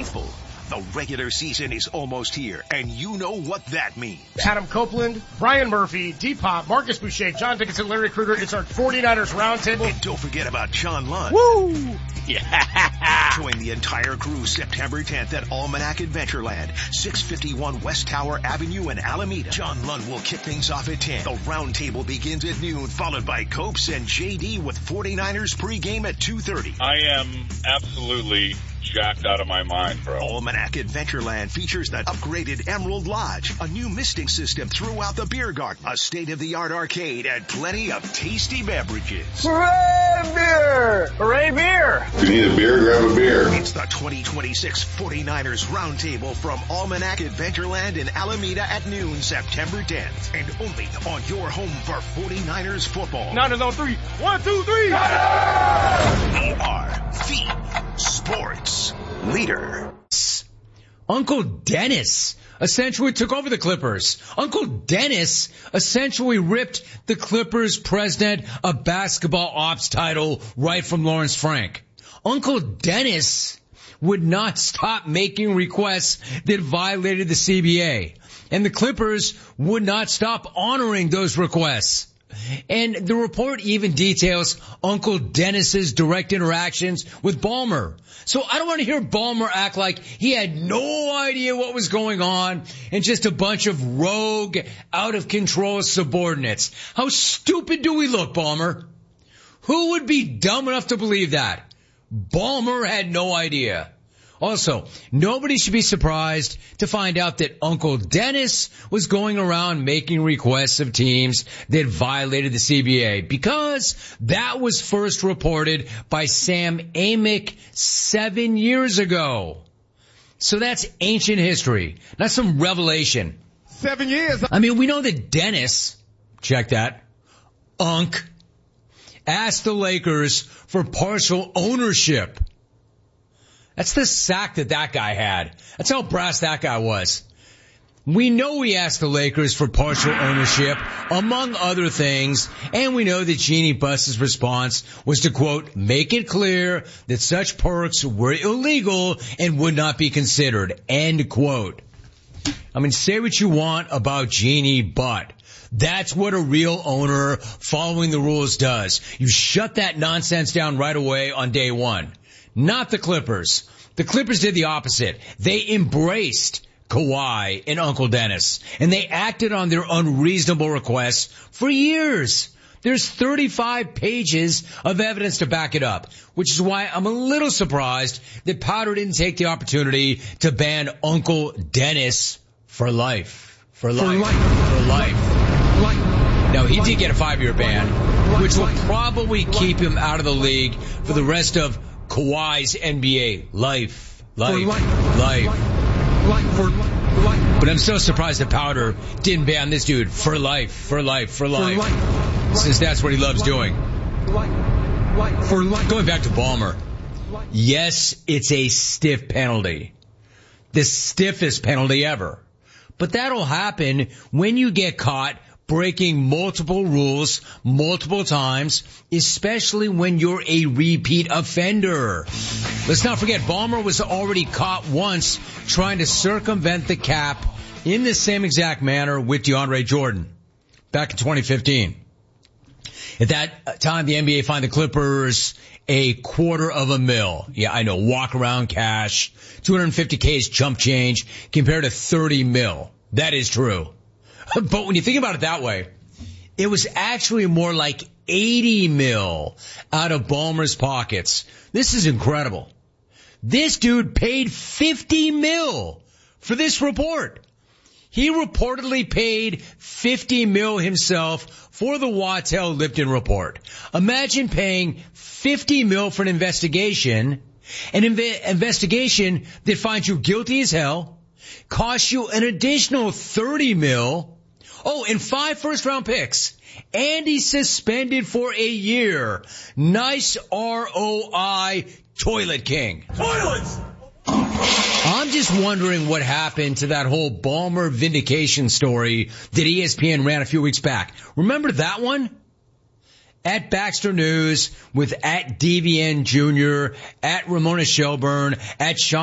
faithful. The regular season is almost here, and you know what that means. Adam Copeland, Brian Murphy, D-Pop, Marcus Boucher, John Dickinson, Larry Krueger. It's our 49ers Roundtable. And don't forget about John Lund. Woo! Yeah! Join the entire crew September 10th at Almanac Adventureland, 651 West Tower Avenue in Alameda. John Lund will kick things off at 10. The Roundtable begins at noon, followed by Copes and JD with 49ers pregame at 2:30. I am absolutely jacked out of my mind, bro. Almanac Adventureland features the upgraded Emerald Lodge, a new misting system throughout the beer garden, a state-of-the-art arcade, and plenty of tasty beverages. Hooray beer! Hooray beer! If you need a beer, grab a beer. It's the 2026 49ers Roundtable from Almanac Adventureland in Alameda at noon, September 10th. And only on your home for 49ers football. Niners on 3. 1, 2, 3. We are the sports leader. Uncle Dennis essentially took over the Clippers. Uncle Dennis essentially ripped the Clippers president a basketball ops title right from Lawrence Frank. Uncle Dennis would not stop making requests that violated the CBA. And the Clippers would not stop honoring those requests. And the report even details Uncle Dennis's direct interactions with Ballmer. So I don't want to hear Ballmer act like he had no idea what was going on and just a bunch of rogue, out-of-control subordinates. How stupid do we look, Ballmer? Who would be dumb enough to believe that? Ballmer had no idea. Also, nobody should be surprised to find out that Uncle Dennis was going around making requests of teams that violated the CBA, because that was first reported by Sam Amick 7 years ago. So that's ancient history, not some revelation. 7 years. I mean, we know that Dennis, check that, Unc, asked the Lakers for partial ownership. That's the sack that guy had. That's how brass that guy was. We know he asked the Lakers for partial ownership, among other things, and we know that Jeannie Buss's response was to, quote, make it clear that such perks were illegal and would not be considered, end quote. I mean, say what you want about Jeannie, but that's what a real owner following the rules does. You shut that nonsense down right away on day one. Not the Clippers. The Clippers did the opposite. They embraced Kawhi and Uncle Dennis, and they acted on their unreasonable requests for years. There's 35 pages of evidence to back it up, which is why I'm a little surprised that Powder didn't take the opportunity to ban Uncle Dennis for life. For life. Now, he did get a 5-year ban, which will probably keep him out of the league for the rest of Kawhi's NBA life. But I'm so surprised that Powder didn't ban this dude for life. Since that's what he loves doing. Going back to Ballmer. Yes, it's a stiff penalty. The stiffest penalty ever. But that'll happen when you get caught breaking multiple rules multiple times, especially when you're a repeat offender. Let's not forget, Ballmer was already caught once trying to circumvent the cap in the same exact manner with DeAndre Jordan back in 2015. At that time, the NBA fined the Clippers $250,000. Yeah, I know, walk around cash. $250K is chump change compared to $30 million. That is true. But when you think about it that way, it was actually more like $80 million out of Ballmer's pockets. This is incredible. This dude paid $50 million for this report. He reportedly paid $50 million himself for the Waddell Lipton report. Imagine paying $50 million for an investigation that finds you guilty as hell, costs you an additional $30 million. Oh, and 5 first-round picks. And he's suspended for a year. Nice ROI, Toilet King. Toilets! I'm just wondering what happened to that whole Ballmer vindication story that ESPN ran a few weeks back. Remember that one? At Baxter News with at DVN Jr., at Ramona Shelburne, at Sean